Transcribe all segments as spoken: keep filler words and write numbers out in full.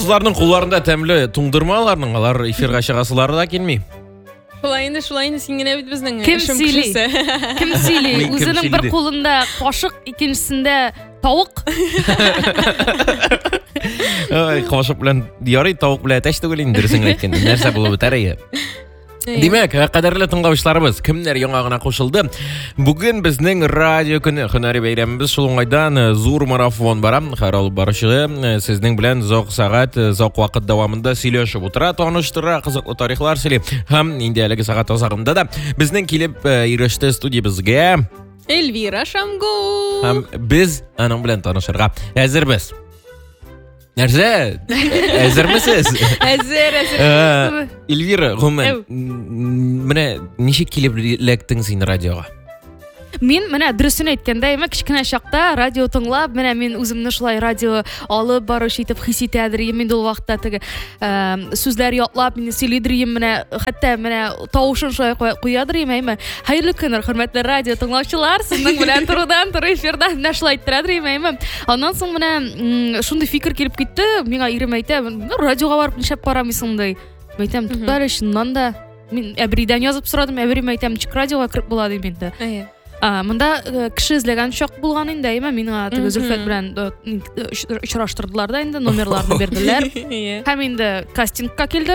Кызларның кулларында тәмле туңдырмаларның, алар эфирга чыгасылары да келмей. Шулай инде, шулай инде, син генә бит безнең Кем эшем сөйли? кешесе. Кем сөйли? Кем Үзенең бер сөйли? кулында кашык, икенчесендә тавык. Ай, кашык белән ярый, тавык белән әтәч түгел инде дөресен әйткәндә. Нәрсә булып бетәр иде? Димәк, кадерле тыңлаучыларыбыз, кемнәр яңа гына кушылды? Бүген безнең радио көне, һөнәри бәйрәмебез шул уңайдан зур марафон бара. Һәр алып баручы сезнең белән зур сәгать, зур вакыт дәвамында сөйләшеп утыра, таныштыра, кызыклы тарихлар сөйли. Һәм инде әлеге сәгать азагында да безнең килеп иреште студиябызга Эльвира Шамгул. һәм без аның белән танышырга әзербез. Нәрсә? Әзермесез? Әзер, әзер. Эльвира, гомумән, менә ничек килеп эләктең син радиога? Мин менә дөресен әйткәндә, әмма кичкенә чакта радио тыңлап, менә мин үземне шулай радио алып баручы итеп хис итәдер, мин ул вакытта теге сүзләр ятлап, мин сөйлидер, менә хәтта менә тавышын шулай куядыр, әмма хәерле көн, хөрмәтле радио тыңлаучылар, сезнең белән турыдан туры эфирда менә шулай әйттер, әмма аннан соң менә шундый фикер килеп китте, миңа ирем әйтә, радиога барып нишләп карамыйсың ди. Әйтәм, туктале, шуннан да мин әбридән язып сорадым, әбрим әйтәм, ничек радиога кирип була ди миндә. Монда кеше эзләгән чак булган инде, әйме, миңа теге Зөлфәт белән очраштырдылар да инде, номерларны бирделәр. Һәм инде кастингка килдем.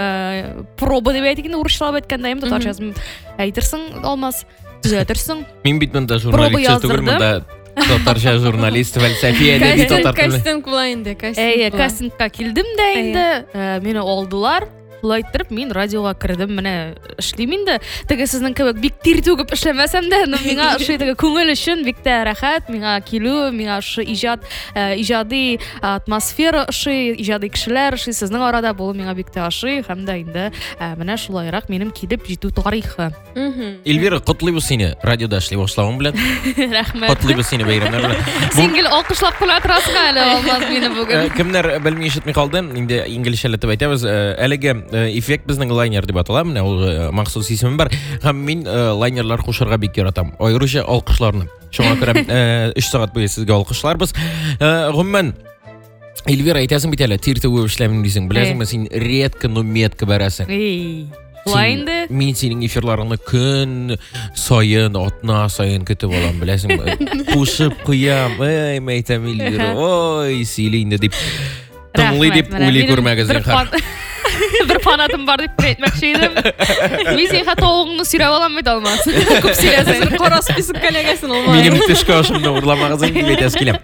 Проба дип әйтик инде, урысчалап әйткәндә, әйме, татарча әйтерсең, алмас, төзәтерсең. Мин бит монда журналистча түгел, монда татарча журналист, фәлсәфи әдәби татар теле. Кастинг була инде, кастинг. Әйе, кастингка килдем дә инде, мине алдылар. Шулай итеп, мин радиога кирдем, менә эшлим инде. Теге сезнең кебек бик тир түгеп эшләмәсәм дә, миңа шуй теге күңел өчен бик тә рәхәт, миңа килү, миңа шу иҗат, иҗади атмосфера ошый, иҗади кешеләр ошый, сезнең арада булу миңа бик тә ошый, һәм дә инде менә шулайрак минем килеп җитү тарихы. Эльвира, котлыйбыз сине радиода эшли башлаган белән. Рәхмәт. Котлыйбыз сине бәйрәмнәр белән. Сиңгел алкышлап кына торасың әле, алмаз мине бүген. Кемнәр белми ишетми калды, инде инглизчәләтеп әйтәбез, әлеге эффект безнең лайнер дип атала, менә ул махсус исеме бар. Һәм мин лайнерлар кушарга бик яратам. Аеруча алкышларны. Шуңа күрә өч сәгать буе сезгә алкышларбыз. Гомумән, Эльвира, әйтәсең бит әле, тир түгеп эшләмим дисең, беләсеңме, син редко, но метко бәрәсең. Лайнды. Мин синең эфирларыңны көн сайын, атна сайын көтеп алам, беләсеңме? Кушып куям, эй, мәйтәм Эльвира, ой, сөйли инде дип. Тыңлый дип уйлый күрмәгез инде. Бер фанатым бар дип әйтмәкче идем. Мин сиңа тавыгыңны сөйрәп алам бит, алмас. Күп сөйләсәң, кара список каләгәсен алмас. Минем төшкә ашымны урламагыз дип әйтәс киләм.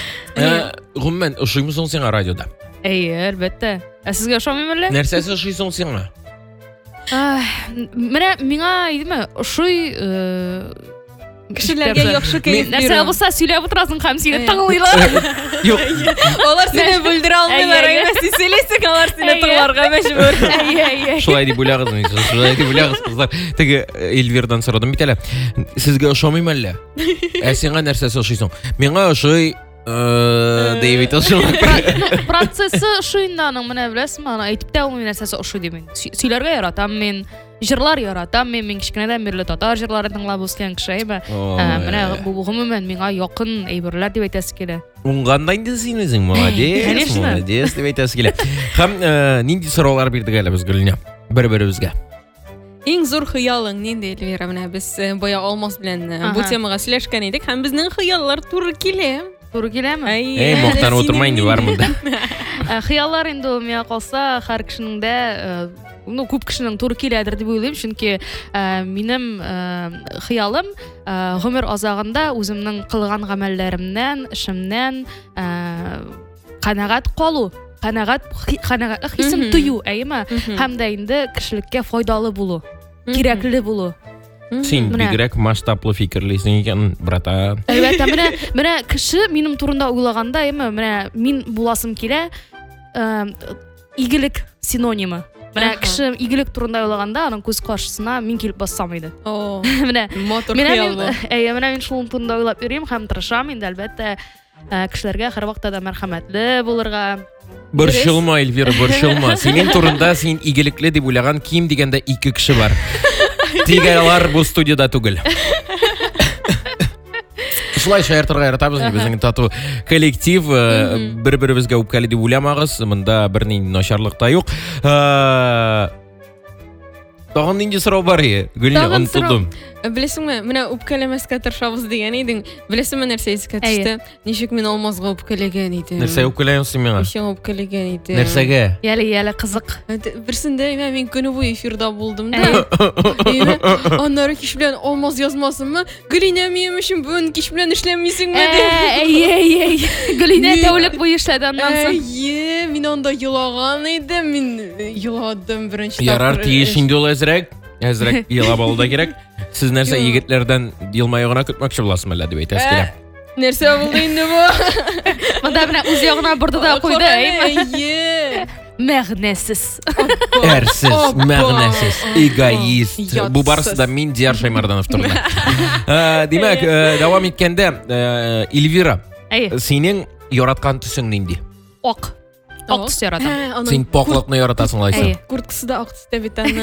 Гомумән, ошыймы соң сиңа радиода? Әйе, әлбәттә. Ә сезгә ошамыймы әллә? Нәрсәсе ошый соң сиңа? Менә миңа идеме, ошый кешеләргә яхшы кәеф бирә. Нәрсә булса сөйләп утырасың һәм сине тыңлыйлар. Юк. Алар сине бүлдерә алмыйлар, әйе, син сөйлисең, алар сине тыңларга мәҗбүр. Әйе, әйе. Шулай дип уйлагыз, шулай дип уйлагыз, кызлар. Теге Эльвирдан сорадым бит әле. Сезгә ошамыймы әллә? Ә сиңа нәрсәсе ошый соң? Миңа ошый Дэвид ошый. Процессы ошыйнданың, менә беләсезме, аны әйтеп тә алмыйм, нәрсәсе ошый дип мин. Сөйләргә яратам мин. Җырлар яратам мин, мин кичкенәдән бирле татар җырларын тыңлап үскән кеше әйбә. Менә бу гомумән миңа якын әйберләр дип әйтәсе килә. Уңганда инде син үзең, молодец, молодец дип әйтәсе килә. Һәм нинди сораулар бирдек әле без Гөлнә? Бер-беребезгә. Иң зур хыялың нинди, Эльвира? Менә без бая Алмаз белән бу темага сөйләшкән идек, һәм безнең хыяллар туры килә. Туры киләме? Эй, мактан утырма инде, бар монда. Хыяллар инде ул миңа калса, һәр кешенең дә, ну, күп кешенең туры киләдер дип уйлыйм, чөнки минем хыялым гомер азагында үземнең кылган гамәлләремнән, эшемнән канәгать калу, канәгать канәгать хисен тую, әйме, һәм дә инде кешелеккә файдалы булу, кирәкле булу. Син бигрәк масштаблы фикерлисең икән, брата. Әлбәттә, менә менә кеше минем турында уйлаганда, әйме, менә мин буласым килә, игелек синонимы. Менә кеше игелек турында уйлаганда, аның күз каршысына мин килеп бассам иде. О, менә мотор хыял бу. Әйе, менә мин шул турында уйлап йөрим һәм тырышам инде, әлбәттә, кешеләргә һәр вакытта да мәрхәмәтле булырга. Борчылма, Эльвира, борчылма. Синең турында син игелекле дип уйлаган ким дигәндә ике кеше бар. Тик алар бу студияда түгел. Шулай шаяртырга яратабыз, безнең тату коллектив, бер-беребезгә үпкәле дип уйламагыз, монда берни начарлык та юк. Тагын нинди сорау бар иде? Гөлия, онытылдым. Белесеңме, менә үпкәләмәскә тырышабыз дигән идең. Белесеңме нәрсә искә төште? Ничек мин алмазга үпкәләгән идем. Нәрсә үпкәләйсең миңа? Ничек үпкәләгән идем. Нәрсәгә? Яли, яли кызык. Берсендә мен көне буе эфирда булдым да. Аннары кич белән алмаз язмасынмы? Гөлинә минем өчен бүген кич белән эшләмисеңме дип. Эй, эй, эй. Гөлинә тәүлек буе эшләде аннан соң. Әйе, мин анда елаган идем. Мин еладым беренче тапкыр. Ярар, тиеш инде ул әзрәк. Әзрәк елап алу да кирәк. Сез нәрсә егетләрдән елмаю гына көтмәкче буласызмы әллә дип әйтәсез килә. Нәрсә булды инде бу? Монда менә үз ягына борды да куйды, әйме? Әйе. Мәгънәсез. Әрсез, мәгънәсез, эгоист. Бу барысы да мин Дияр Шаймарданов турында. Димәк, дәвам иткәндә, Эльвира, синең яраткан төсең нинди? Ак. Ак төс яратам. Син поклыкны яратасың лайсың. Курткасы да ак төстә бит аны.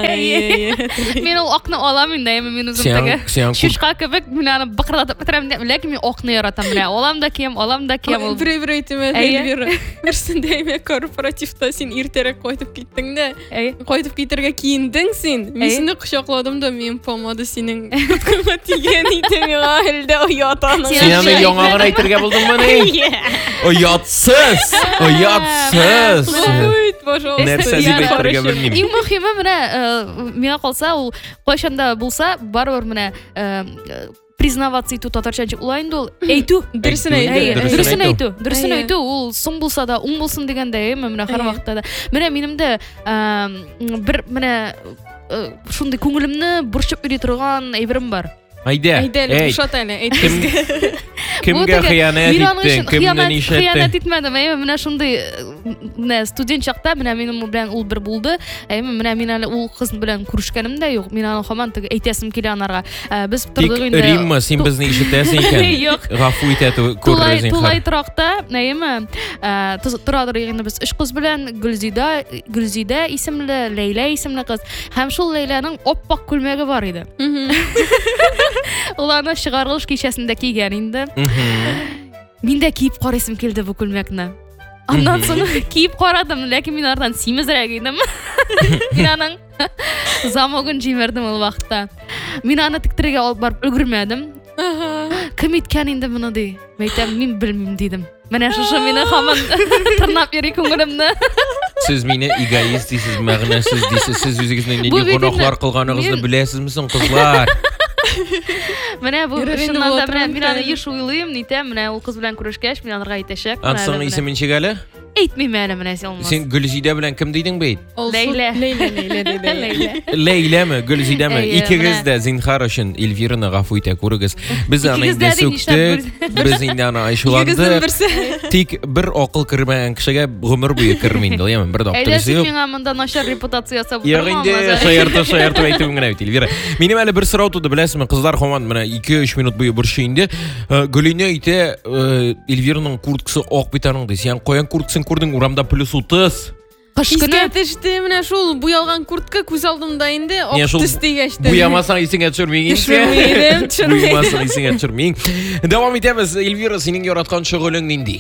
Мен ул акны алам инде, мен үзем теге. Шушка кебек мен аны быкырдатып бетерәм дә, ләкин мен акны яратам менә. Алам да киям, алам да киям. Ул бер-бер әйтемә Эльвира. Берсендә әйме корпоративта син иртәрәк кайтып киттең дә. Кайтып китәргә киендең син. Мин сине кочакладым да, мен помада синең курткаңа тигән иде миңа әлдә оятаның. Син аны яңагын әйтергә булдыңмы ни? Оятсыз. Оят Сыз. Нәрсә дип әйтергә белмим. Иң мөһиме менә миңа калса, ул кайчанда булса, барыбер менә признаваться итү татарча улай инде ул әйтү. Дөресен әйтү. Дөресен әйтү. Дөресен әйтү. Ул соң булса да, уң булсын дигәндә, менә һәр вакытта да. Менә минем дә бер менә шундый күңелемне борчып йөри торган әйберем бар. Айда. Айда, бушат әле, әйт. Кемгә хыянат иттең? Кемне нишләттең? Хыянат итмәдем. Әйме, менә шундый менә студент чакта менә минем белән ул бер булды. Әйме, менә мин әле ул кыз белән күрешкәнем дә юк. Мин аны һаман теге әйтәсем килә анарга. Без тордык инде. Римма, син безне ишетәсең икән. Гафу ит әтү күрәсең. Тулай торакта, әйме, торадыр инде без өч кыз белән Гөлзидә, Гөлзидә исемле, Ләйлә исемле кыз. Һәм шул Ләйләнең оппак күлмәге бар иде. Ул аны чыгарылыш кичәсендә кигән инде. Мин дә киеп карыйсым килде бу күлмәкне. Аннан соң киеп карадым, ләкин мин ардан симезрәк идем. Мин аның замогын җимердем ул вакытта. Мин аны тиктерергә алып барып өлгермәдем. Кем иткән инде моны ди? Мәйтәм, мин белмим дидем. Менә шушы мине һаман тырнап йөри күңелемне. Сез мине эгоист дисез, мәгънәсез дисез. Сез үзегезнең нинди гөнаһлар кылганыгызны беләсезме соң, кызлар? Менә бу шуннан да менә мин аны еш уйлыйм, нитәм, менә ул кыз белән күрешкәч, мин анырга әйтәчәк. Ансың исемен чигәле? Әйтмим әле менә син олмас. Син Гөлзидә белән кем дидең бит? Ләйлә. Ләйлә, Ләйлә диде. Ләйләме, Гөлзидәме? Икегез дә зинһар өчен Эльвираны гафу итә күрегез. Без аны инде сүктек, без инде аны айшуландык. Тик бер акыл кермәгән кешегә гомер буе керми инде, ямен, бер дә аптырысы юк. Әйдә, миңа монда начар репутация ясап Ягы инде шаярты, шаярты әйтүм генә бит, Эльвира. Минем әле бер сорау туды, беләсезме, кызлар һаман менә ике-өч минут буе борчый инде. Гөлинә әйтә, Эльвираның курткасы ак бит аның ди. Син каян курткасын күрдең? Урамда плюс утыз. Кыш көне төште, менә шул буялган куртка күз алдымда инде, ак төс дигәч тә. Буямасаң исеңә төшермәйин. Төшермәйдем, төшермәйдем. Буямасаң исеңә төшермәйин. Дәвам итәбез. Эльвира, синең яраткан шөгылең нинди?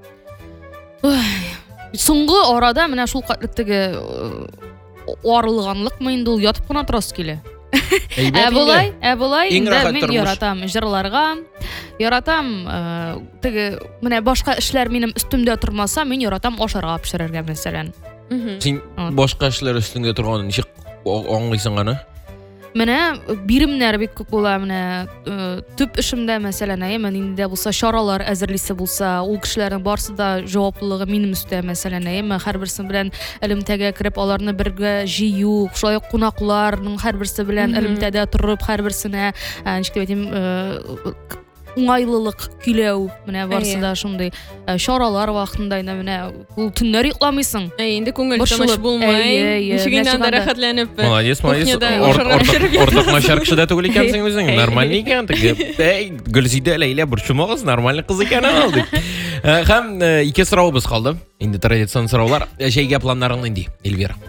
Соңгы арада менә шул катлыктагы арылганлыкмы инде ул ятып кына торасы килә. Ә булай, ә булай инде мин яратам җырларга. Яратам, теге менә башка эшләр минем өстемдә тормаса, мин яратам ашарга пешерергә мәсәлән. Син башка эшләр өстеңдә торган ничек аңлыйсың аны? Менә биремнәр бик күп була, менә төп эшемдә мәсәлән, әйе, инде булса чаралар әзерлисе булса, ул кешеләрнең барысы да җаваплылыгы минем өстә мәсәлән, әйе, һәрберсе белән элемтәгә кирип аларны бергә җыю, шулай кунакларның һәрберсе белән элемтәдә торып, һәрберсенә ничек дип әйтим, уңайлылык көйләү, менә барысы да шундый чаралар вакытында инде менә ул төннәр йокламыйсың. Әй, инде күңел тыныч булмай, ничек инде анда рәхәтләнеп. Молодец, молодец. Ортак начар кеше дә түгел икәнсең үзең. Нормаль икән. Әй, Гөлзидә, Ләйлә, борчымагыз, нормаль кыз икән алды. Һәм ике сораубыз калды. Инде традицион сораулар. Җәйгә планнарың нинди, Эльвира?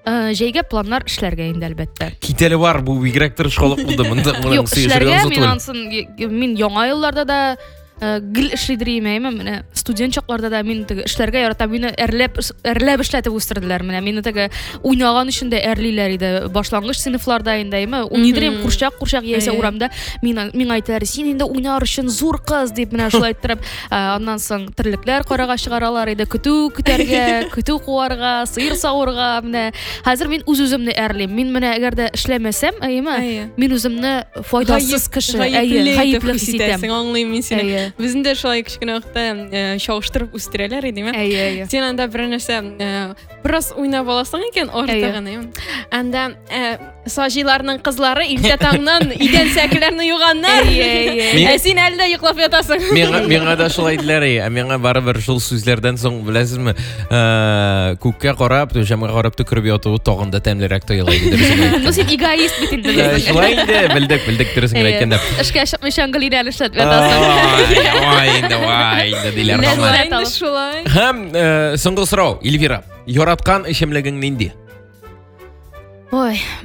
Җәйгә планнар эшләргә инде әлбәттә. Кителе бар бу бигрәк тырышкылык булды монда. Юк, эшләргә мин ансын мин яңа елларда да гел эшлидерим әйме менә студент чакларда да мин теге эшләргә яратам, мине әрләп әрләп эшләтеп үстерделәр менә мине теге уйнаган өчен дә әрлиләр иде башлангыч сыйныфларда инде әйме уйныйдырым курчак курчак яисә урамда мин мин әйтәләр син инде уйнар өчен зур кыз дип менә шулай әйттереп аннан соң терлекләр карага чыгаралар иде көтү көтәргә көтү куарга сыер савырга менә хәзер мин үз-үземне әрлим мин менә әгәр дә эшләмәсәм әйме мин үземне файдасыз кеше әйе гаепле хис итәм аңлыйм мин сине Безнең дә шулай кичкенә вакытта шауштырып үстерәләр идеме? Әйе. Син анда бер нәрсә бераз уйнап аласың икән артыгын. Анда саҗиларның кызлары иртә таңнан идән сәкеләрне юганнар. Ә син әлдә йоклап ятасың. Миңа миңа да шулай диләр. Ә миңа барыбер шул сүзләрдән соң беләсезме, күккә карап, түшәмгә карап төкереп яту тагын да тәмлерәк тоела иде. Ну син эгоист бит инде. Шулай инде, белдек, белдек дөресен әйткәндә. Эшкә чыкмыйчан гылидән эшләтеп ятасың. Ой, давай, диләр Нәзләнде шулай. Һәм соңгы сорау, Эльвира, яраткан эчемлегең нинди? Ой,